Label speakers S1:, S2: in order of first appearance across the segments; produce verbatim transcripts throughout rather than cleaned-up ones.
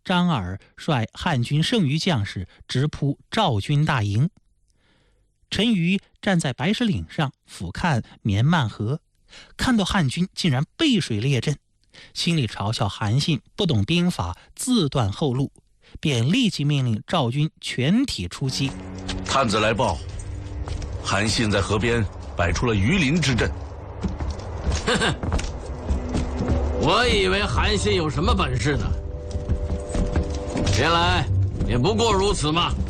S1: 张耳率汉军剩余将士直扑赵军大营。陈馀站在白石岭上俯瞰绵漫河，看到汉军竟然背水列阵，心里嘲笑韩信不懂兵法，自断后路，便立即命令赵军全体出击。
S2: 探子来报，韩信在河边摆出了鱼鳞之阵。
S3: 呵呵，我以为韩信有什么本事呢？原来也不过如此嘛。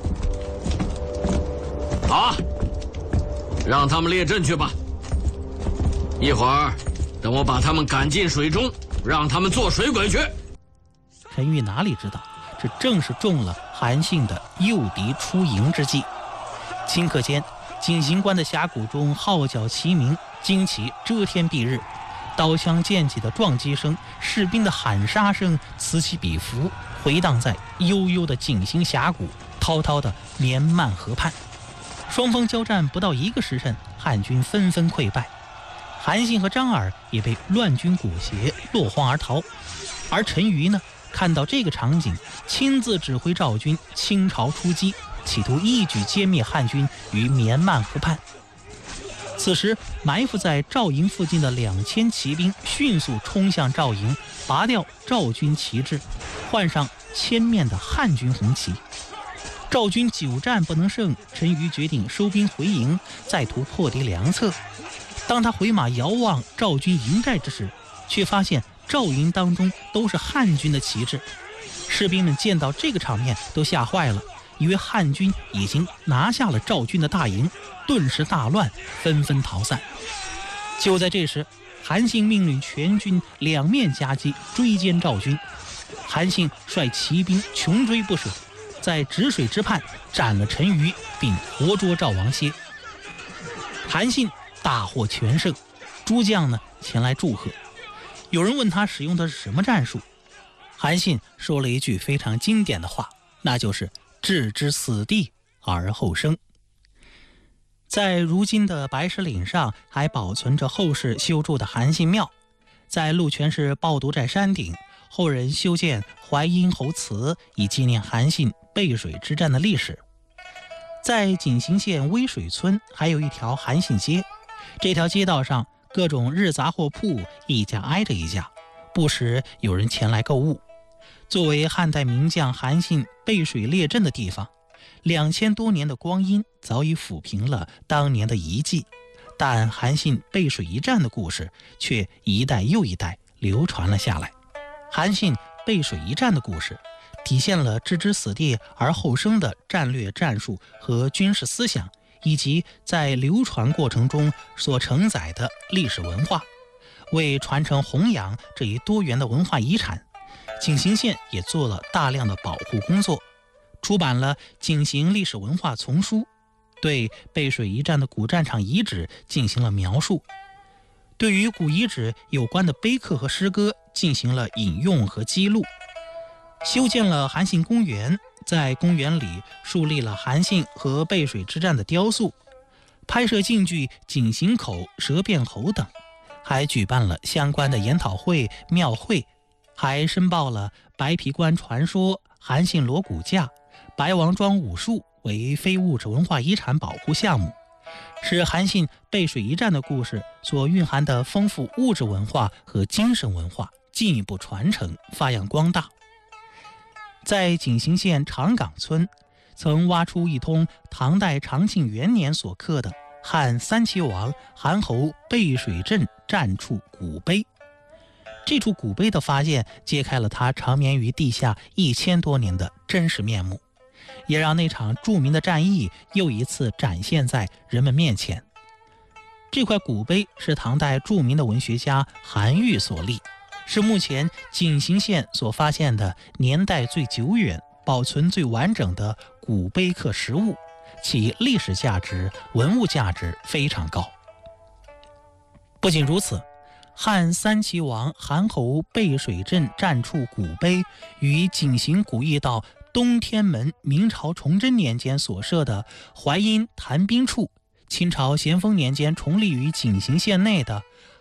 S3: 好，让他们列阵去吧。一会儿等我把他们赶进水中，让他们做水鬼去。
S1: 陈馀哪里知道，这正是中了韩信的诱敌出营之计。顷刻间，井陉关的峡谷中号角齐鸣，旌旗遮天蔽日，刀枪剑戟的撞击声，士兵的喊杀声此起彼伏，回荡在悠悠的井陉峡谷，滔滔的绵漫河畔。双方交战不到一个时辰，汉军纷纷溃败，韩信和张耳也被乱军裹挟，落荒而逃。而陈馀呢，看到这个场景，亲自指挥赵军倾巢出击，企图一举歼灭汉军于绵漫河畔。此时埋伏在赵营附近的两千骑兵迅速冲向赵营，拔掉赵军旗帜，换上千面的汉军红旗。赵军久战不能胜，陈馀决定收兵回营，再图破敌良策。当他回马遥望赵军营寨之时，却发现赵营当中都是汉军的旗帜。士兵们见到这个场面都吓坏了，以为汉军已经拿下了赵军的大营，顿时大乱，纷纷逃散。就在这时，韩信命令全军两面夹击，追歼赵军。韩信率骑兵穷追不舍，在止水之畔斩了陈馀，并活捉赵王歇。韩信大获全胜，诸将呢前来祝贺。有人问他使用的是什么战术，韩信说了一句非常经典的话，那就是置之死地而后生。在如今的白石岭上还保存着后世修筑的韩信庙，在鹿泉市抱犊寨山顶，后人修建淮阴侯祠，以纪念韩信背水之战的历史。在井陉县微水村还有一条韩信街，这条街道上各种日杂货铺一家挨着一家，不时有人前来购物。作为汉代名将韩信背水列阵的地方，两千多年的光阴早已抚平了当年的遗迹，但韩信背水一战的故事却一代又一代流传了下来。韩信背水一战的故事体现了置之死地而后生的战略战术和军事思想，以及在流传过程中所承载的历史文化。为传承弘扬这一多元的文化遗产，井陉县也做了大量的保护工作，出版了《井陉历史文化丛书》，对背水一战的古战场遗址进行了描述，对于古遗址有关的碑刻和诗歌进行了引用和记录，修建了韩信公园，在公园里树立了韩信和背水之战的雕塑，拍摄京剧《井陉口》《蛇变猴》等，还举办了相关的研讨会、庙会，还申报了白皮关传说、韩信锣鼓架、白王庄武术为非物质文化遗产保护项目，使韩信背水一战的故事所蕴含的丰富物质文化和精神文化进一步传承发扬光大。在井陉县长岗村，曾挖出一通唐代长庆元年所刻的汉三齐王韩侯背水阵战处古碑。这处古碑的发现揭开了他长眠于地下一千多年的真实面目，也让那场著名的战役又一次展现在人们面前。这块古碑是唐代著名的文学家韩愈所立，是目前井陉县所发现的年代最久远、保存最完整的古碑刻实物，其历史价值、文物价值非常高。不仅如此，汉三齐王韩侯背水阵战处古碑与井陉古驿道东天门明朝崇祯年间所设的淮阴谈兵处，清朝咸丰年间重立于井陉县内的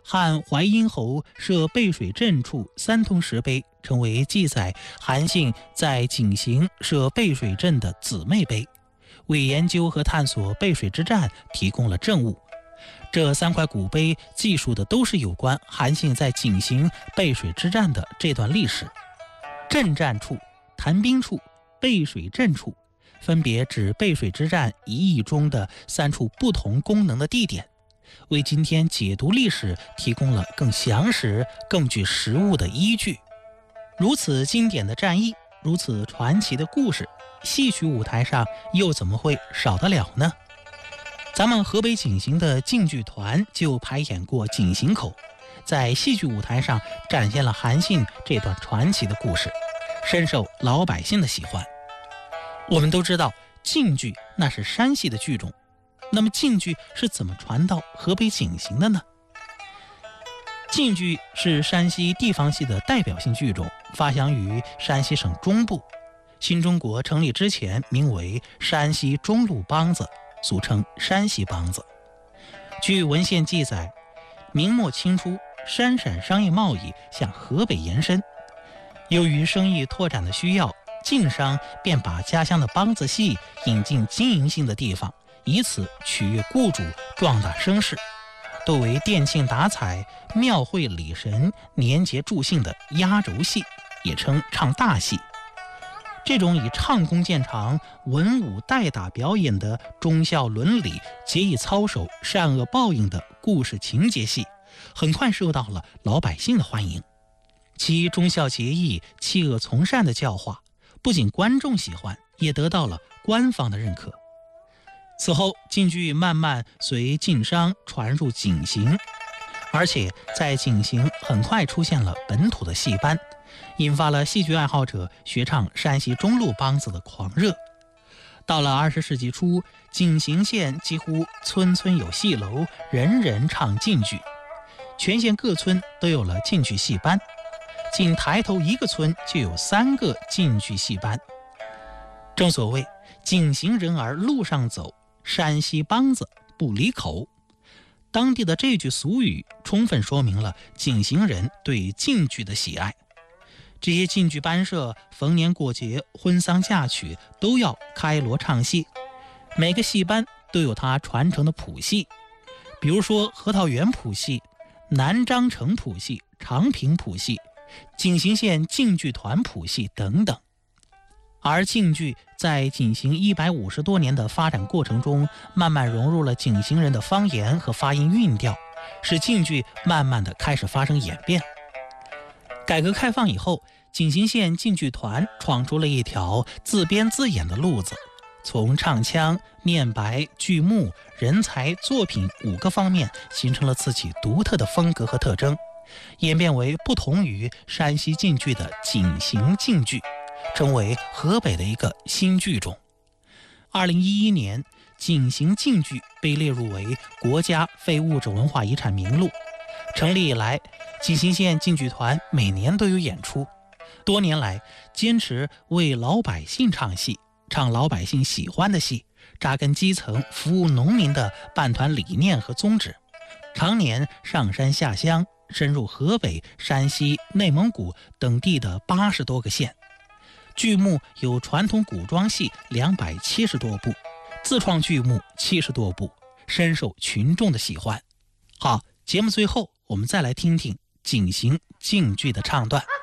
S1: 汉淮阴侯设背水镇处三通石碑，成为记载韩信在井陉设背水镇的姊妹碑，为研究和探索背水之战提供了证物。这三块古碑记述的都是有关韩信在井陉背水之战的这段历史。阵战处、谈兵处、背水镇处，分别指背水之战一役中的三处不同功能的地点，为今天解读历史提供了更详实、更具实务的依据。如此经典的战役，如此传奇的故事，戏曲舞台上又怎么会少得了呢？咱们河北井陉的京剧团就排演过井陉口，在戏剧舞台上展现了韩信这段传奇的故事，深受老百姓的喜欢。我们都知道京剧那是山西的剧种，那么京剧是怎么传到河北井陉的呢？京剧是山西地方戏的代表性剧种，发祥于山西省中部。新中国成立之前名为山西中路梆子，俗称山西梆子。据文献记载，明末清初山陕商业贸易向河北延伸，由于生意拓展的需要，晋商便把家乡的梆子戏引进经营性的地方，以此取悦雇主，壮大声势，多为店庆打彩、庙会礼神、年节助兴的压轴戏，也称唱大戏。这种以唱功见长、文武代打表演的忠孝伦理、节义操守、善恶报应的故事情节戏，很快受到了老百姓的欢迎。其忠孝节义、弃恶从善的教化，不仅观众喜欢，也得到了官方的认可。此后，京剧慢慢随晋商传入井陉，而且在井陉很快出现了本土的戏班，引发了戏剧爱好者学唱山西中路梆子的狂热。到了二十世纪初，井陉县几乎村村有戏楼，人人唱京剧，全县各村都有了京剧戏班，仅抬头一个村就有三个京剧戏班。正所谓井陉人儿路上走，山西梆子不离口。当地的这句俗语充分说明了井陉人对京剧的喜爱。这些京剧班社逢年过节、婚丧嫁娶都要开锣唱戏，每个戏班都有它传承的谱系，比如说核桃园谱系、南章城谱系、长平谱系、井陉县京剧团谱系等等。而京剧在井陉一百五十多年的发展过程中，慢慢融入了井陉人的方言和发音韵调，使京剧慢慢的开始发生演变。改革开放以后，井陉县京剧团闯出了一条自编自演的路子，从唱腔、面白、剧目、人才、作品五个方面形成了自己独特的风格和特征，演变为不同于山西京剧的井陉京剧，成为河北的一个新剧种。二零一一年，井陉京剧被列入为国家非物质文化遗产名录。成立以来，井陉县京剧团每年都有演出，多年来坚持为老百姓唱戏，唱老百姓喜欢的戏，扎根基层，服务农民的办团理念和宗旨，常年上山下乡，深入河北、山西、内蒙古等地的八十多个县。剧目有传统古装戏两百七十多部，自创剧目七十多部，深受群众的喜欢。好，节目最后我们再来听听井陉京剧的唱段。